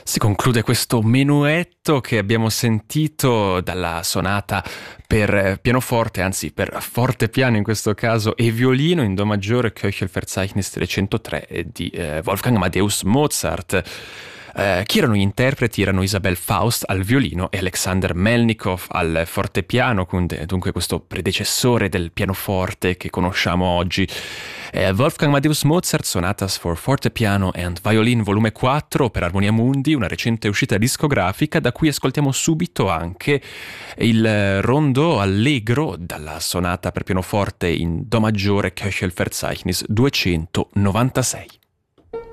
Si conclude questo menuetto che abbiamo sentito dalla sonata per pianoforte, anzi per fortepiano in questo caso, e violino in Do maggiore Köchelverzeichnis 303 di Wolfgang Amadeus Mozart. Chi erano gli interpreti? Erano Isabel Faust al violino e Alexander Melnikov al fortepiano, dunque questo predecessore del pianoforte che conosciamo oggi. Wolfgang Amadeus Mozart, Sonatas for Fortepiano and Violin volume 4 per Armonia Mundi, una recente uscita discografica da cui ascoltiamo subito anche il rondo allegro dalla sonata per pianoforte in Do maggiore Köchelverzeichnis 296.